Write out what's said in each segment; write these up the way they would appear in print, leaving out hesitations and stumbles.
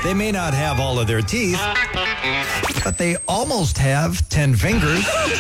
They may not have all of their teeth, but they almost have 10 fingers.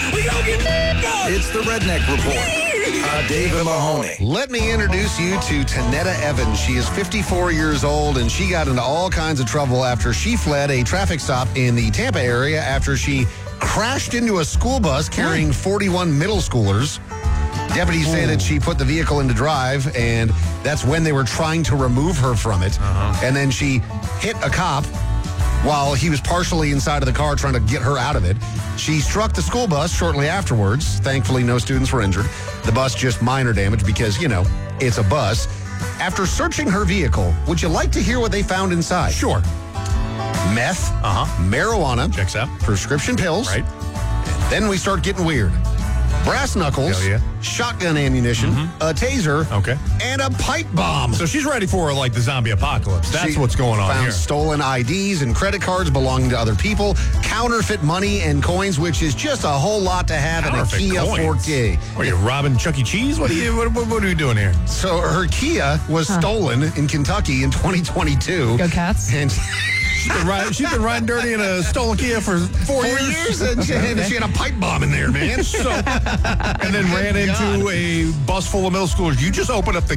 It's the Redneck Report. David Mahoney. Let me introduce you to Tanetta Evans. She is 54 years old, and she got into all kinds of trouble after she fled a traffic stop in the Tampa area after she crashed into a school bus carrying 41 middle schoolers. Deputies say that she put the vehicle into drive, and that's when they were trying to remove her from it. And then she hit a cop while he was partially inside of the car trying to get her out of it. She struck the school bus shortly afterwards. Thankfully, no students were injured. The bus just minor damage because, you know, it's a bus. After searching her vehicle, would you like to hear what they found inside? Sure. Meth, marijuana, Checks out. prescription pills. Right. And then we start getting weird. Brass knuckles, Hell yeah. shotgun ammunition, a taser, Okay. and a pipe bomb. So she's ready for, like, the zombie apocalypse. That's She what's going on found here. stolen IDs and credit cards belonging to other people, counterfeit money and coins, which is just a whole lot to have in a Counterfeit Kia coins. 4K. What are you, robbing Chuck E. Cheese? What are you doing here? So her Kia was stolen in Kentucky in 2022. Go Cats. And She's been riding dirty in a stolen Kia for 4 years. and she had a pipe bomb in there, man. And then ran into a bus full of middle schoolers. You just open up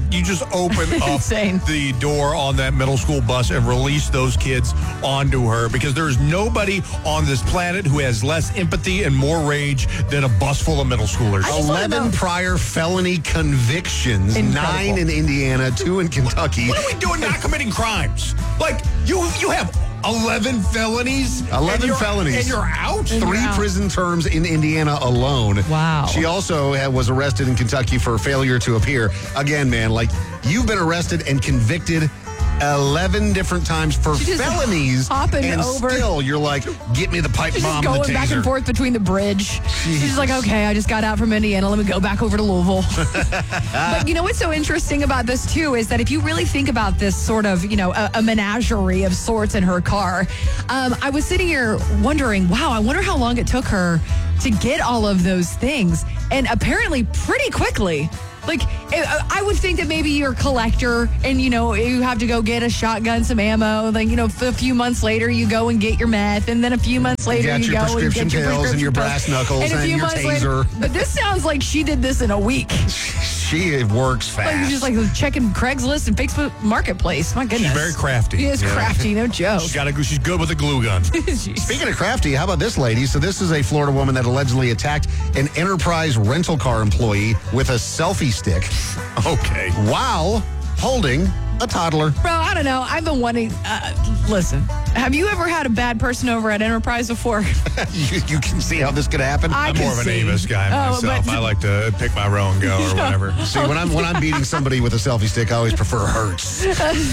Insane. the door on that middle school bus and release those kids onto her, because there's nobody on this planet who has less empathy and more rage than a bus full of middle schoolers. just wanna 11 know- prior felony convictions, Incredible. 9 in Indiana, 2 in Kentucky. What are we doing not committing crimes? Like, you have 11 felonies? 11 and you're- felonies. And you're out? 3 out. prison terms in Indiana alone. Wow. She also was arrested in Kentucky for failure to appear. Again, man, like, you've been arrested and convicted 11 different times for She just felonies. hopping and over. still, you're like, get me the pipe She's bomb just and the going back and taser. forth between the bridge. She's just like, okay, I just got out from Indiana. Let me go back over to Louisville. But you know what's so interesting about this, too, is that if you really think about this sort of, you know, a menagerie of sorts in her car, I was sitting here wondering, wow, I wonder how long it took her to get all of those things. And apparently pretty quickly. Like, I would think that maybe you're a collector and, you know, you have to go get a shotgun, some ammo. Like, you know, a few months later, you go and get your meth. And then a few months later, got you your go and prescription get your pills and your prescription brass pills. knuckles a and few your months taser. Later, but this sounds like she did this in a week. She works fast. Like, you're just like checking Craigslist and Facebook Marketplace. My goodness. She's very crafty. She is crafty, no joke. She's good with a glue gun. Jeez. Speaking of crafty, how about this lady? So this is a Florida woman that allegedly attacked an Enterprise rental car employee with a selfie stick Okay. while holding a toddler. Bro, I don't know. I've been wanting. Listen, have you ever had a bad person over at Enterprise before? You can see how this could happen. I I'm can more of an see. Avis guy Oh, myself. but- I like to pick my row and go or whatever. See, when I'm beating somebody with a selfie stick, I always prefer Hertz.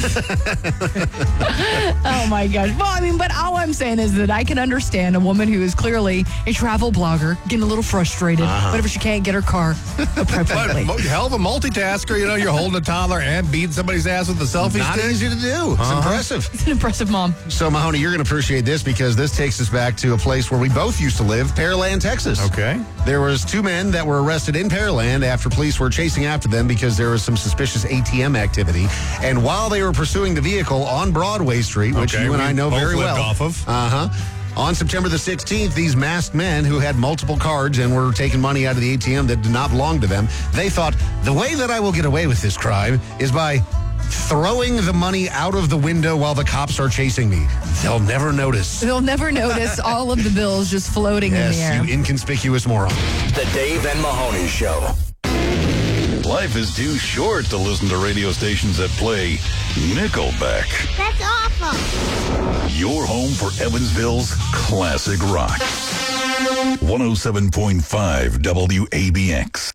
Oh my gosh. Well, I mean, but all I'm saying is that I can understand a woman who is clearly a travel blogger getting a little frustrated whenever she can't get her car appropriately. But hell of a multitasker, you know, you're holding a toddler and beating somebody's ass with a selfie Not stick. easy to do. It's impressive. It's an impressive mom. So, Mahoney, you're going to appreciate this because this takes us back to a place where we both used to live, Pearland, Texas. Okay. There was 2 men that were arrested in Pearland after police were chasing after them because there was some suspicious ATM activity. And while they were pursuing the vehicle on Broadway Street, which Okay, you and we I know both very lived well. off of. On September the 16th, these masked men who had multiple cards and were taking money out of the ATM that did not belong to them, they thought, the way that I will get away with this crime is by throwing the money out of the window while the cops are chasing me. They'll never notice. They'll never notice all of the bills just floating in the Yes, air. you inconspicuous moron. The Dave and Mahoney Show. Life is too short to listen to radio stations that play Nickelback. That's awful. Your home for Evansville's classic rock. 107.5 WABX.